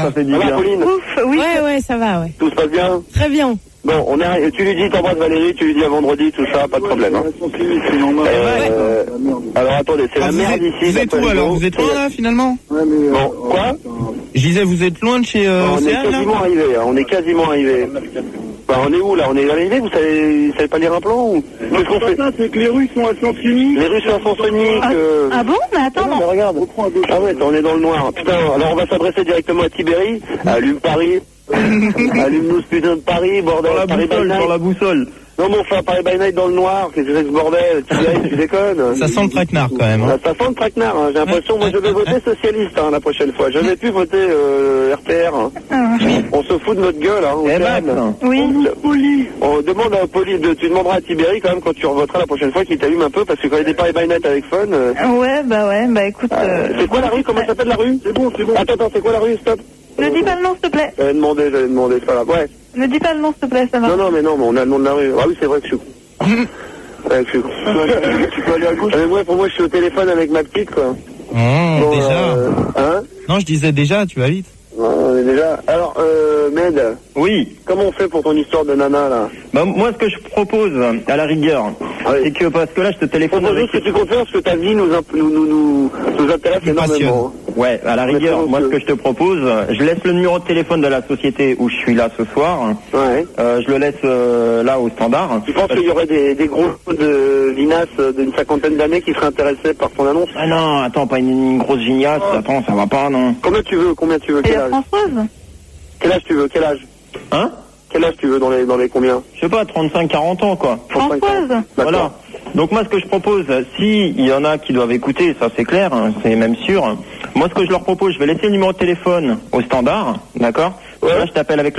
Ça fait du bien. Pauline. Ouf, oui. Ouais, ça va, ouais. Tout se passe bien? Très bien. Bon, tu lui dis, t'embrasses Valérie, tu lui dis à vendredi, tout ça, pas de problème. Hein. Alors attendez, c'est la merde ici. Vous êtes où alors? Vous êtes loin là finalement? Bon, quoi? Je disais, vous êtes loin de chez on est Océane, quasiment là? arrivé, hein, on est quasiment arrivé. Bah, on est où là? On est arrivé, vous savez pas lire un plan ou? Qu'est-ce qu'on fait? C'est que les rues sont à sens unique. Les rues sont à sens unique. Ah bon? Mais attends, non. Mais regarde. Ah ouais, on est dans le noir. Putain, alors on va s'adresser directement à Tibéri. Allume Paris. Allume-nous ce putain de Paris, bordel. Sur la boussole. Non, mais on fait un Paris by Night dans le noir. Qu'est-ce que c'est que ce bordel? Tu déconnes? Ça sent le traquenard quand même. Hein. Ça sent le traquenard. Hein. J'ai l'impression, moi, je vais voter socialiste la prochaine fois. Je vais plus voter RPR. Hein. On se fout de notre gueule. Hein, oui. On demande à tu demanderas à Tibéri quand même quand tu revoteras la prochaine fois qu'il t'allume un peu parce que quand il y a des Paris by Night avec Fun. Ouais, bah écoute. C'est quoi la rue? Comment s'appelle la rue? C'est bon. Attends, c'est quoi la rue? Stop. Ne dis pas le nom, s'il te plaît. J'allais demander, c'est pas grave. Ouais. Ne dis pas le nom, s'il te plaît, ça va. Non, mais on a le nom de la rue. Ah oui, c'est vrai que je suis con. Ouais, je suis con. Tu peux aller à gauche. Pour moi, je suis au téléphone avec ma petite, quoi. Bon, déjà. Hein? Non, je disais déjà, tu vas vite. On est déjà. Alors, Med. Oui. Comment on fait pour ton histoire de nana, là? Bah, moi, ce que je propose, à la rigueur, c'est que, parce que là, je te téléphone avec... ce que tu comptes faire, parce que ta vie nous intéresse énormément. Ouais, à la rigueur, moi, ce que je te propose, je laisse le numéro de téléphone de la société où je suis là ce soir. Ouais. Je le laisse, là, au standard. Tu penses qu'il y aurait des gros de Vinas d'une 50aine d'années qui seraient intéressés par ton annonce? Ah non, attends, pas une grosse gignasse, attends, ça va pas, non. Combien tu veux? Et la Françoise? Quel âge tu veux? Hein? Quel âge tu veux dans les combien? Je sais pas, 35-40 ans, quoi. Françoise? Voilà. Donc moi, ce que je propose, si il y en a qui doivent écouter, ça c'est clair, hein, c'est même sûr. Moi, ce que je leur propose, je vais laisser le numéro de téléphone au standard, d'accord? Là, je t'appelle avec